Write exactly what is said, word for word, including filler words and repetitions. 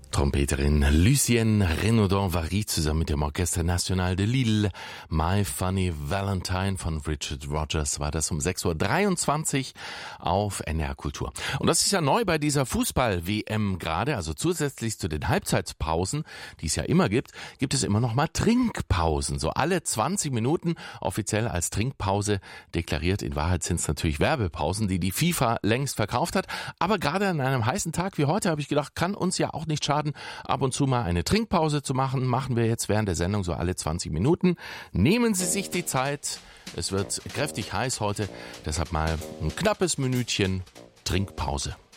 Trompeterin Lucienne Renaudin-Vary zusammen mit dem Orchester National de Lille. My Funny Valentine von Richard Rogers war das um sechs Uhr dreiundzwanzig auf N D R Kultur. Und das ist ja neu bei dieser Fußball-W M gerade, also zusätzlich zu den Halbzeitpausen, die es ja immer gibt, gibt es immer noch mal Trinkpausen. So alle zwanzig Minuten offiziell als Trinkpause deklariert. In Wahrheit sind es natürlich Werbepausen, die die FIFA längst verkauft hat. Aber gerade an einem heißen Tag wie heute habe ich gedacht, kann uns ja auch nicht schaden, ab und zu mal eine Trinkpause zu machen. Machen wir jetzt während der Sendung so alle zwanzig Minuten. Nehmen Sie sich die Zeit. Es wird kräftig heiß heute. Deshalb mal ein knappes Minütchen Trinkpause.